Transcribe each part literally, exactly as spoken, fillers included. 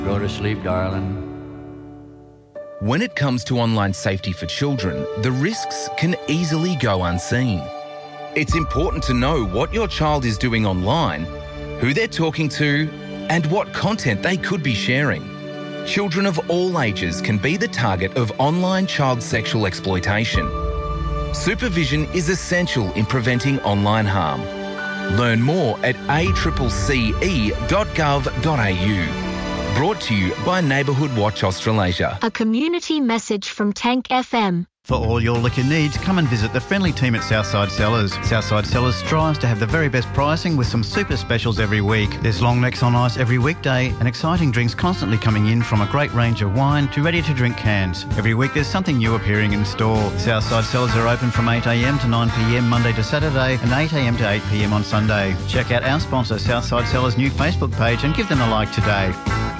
Go to sleep, darling. When it comes to online safety for children, the risks can easily go unseen. It's important to know what your child is doing online, who they're talking to, and what content they could be sharing. Children of all ages can be the target of online child sexual exploitation. Supervision is essential in preventing online harm. Learn more at a c c e dot gov dot a u. Brought to you by Neighbourhood Watch Australasia. A community message from Tank F M. For all your liquor needs, come and visit the friendly team at Southside Cellars. Southside Cellars strives to have the very best pricing with some super specials every week. There's long necks on ice every weekday and exciting drinks constantly coming in, from a great range of wine to ready-to-drink cans. Every week there's something new appearing in store. Southside Cellars are open from eight a m to nine p m Monday to Saturday and eight a m to eight p m on Sunday. Check out our sponsor Southside Cellars' new Facebook page and give them a like today.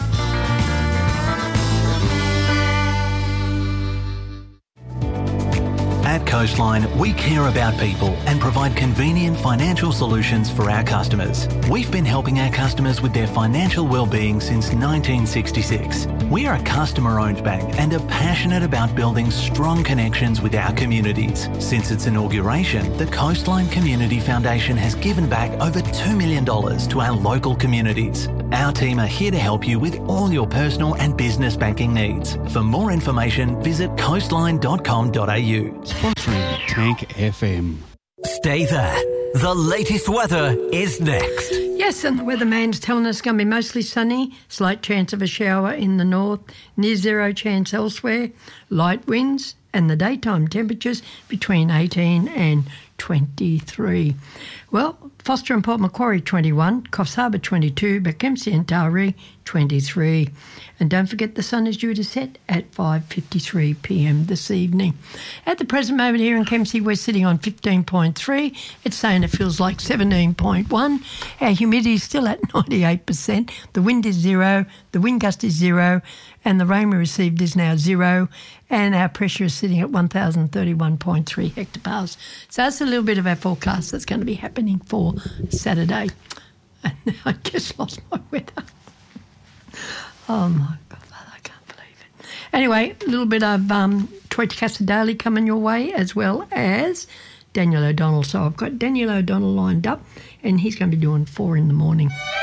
At Coastline, we care about people and provide convenient financial solutions for our customers. We've been helping our customers with their financial well-being since nineteen sixty-six. We are a customer-owned bank and are passionate about building strong connections with our communities. Since its inauguration, the Coastline Community Foundation has given back over two million dollars to our local communities. Our team are here to help you with all your personal and business banking needs. For more information, visit coastline dot com dot a u. Sponsoring Tank F M. Stay there. The latest weather is next. Yes, and the weatherman's telling us it's going to be mostly sunny, slight chance of a shower in the north, near zero chance elsewhere, light winds, and the daytime temperatures between eighteen and twenty-three. Well, Foster and Port Macquarie twenty-one, Coffs Harbour twenty-two, but Kempsey and Taree twenty-three. And don't forget the sun is due to set at five fifty-three p m this evening. At the present moment here in Kempsey, we're sitting on fifteen point three. It's saying it feels like seventeen point one. Our humidity is still at ninety-eight percent. The wind is zero, the wind gust is zero, and the rain we received is now zero. And our pressure is sitting at one thousand thirty-one point three hectopascals. So that's a little bit of our forecast that's going to be happening for Saturday. And I just lost my weather. Oh, my God, I can't believe it. Anyway, a little bit of um, Troy Tecassa Daily coming your way, as well as Daniel O'Donnell. So I've got Daniel O'Donnell lined up, and he's going to be doing four in the morning.